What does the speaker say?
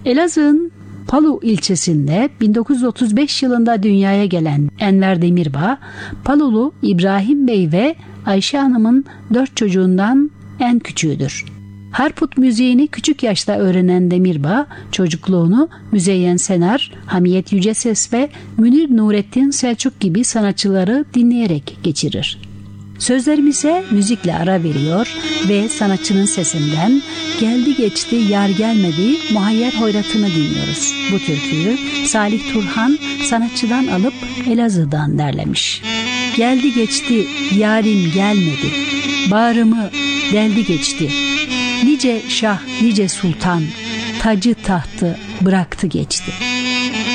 Elazığ'ın Palu ilçesinde 1935 yılında dünyaya gelen Enver Demirbağ, Palulu İbrahim Bey ve Ayşe Hanım'ın 4 çocuğundan en küçüğüdür. Harput müziğini küçük yaşta öğrenen Demirbağ, çocukluğunu Müzeyyen Senar, Hamiyet Yüceses ve Münir Nurettin Selçuk gibi sanatçıları dinleyerek geçirir. Sözlerimize müzikle ara veriyor ve sanatçının sesinden "Geldi geçti yar gelmedi" muhayyer hoyratını dinliyoruz. Bu türküyü Salih Turhan sanatçıdan alıp Elazığ'dan derlemiş. Geldi geçti yarim gelmedi, bağrımı deldi geçti. Nice şah nice sultan, tacı tahtı bıraktı geçti.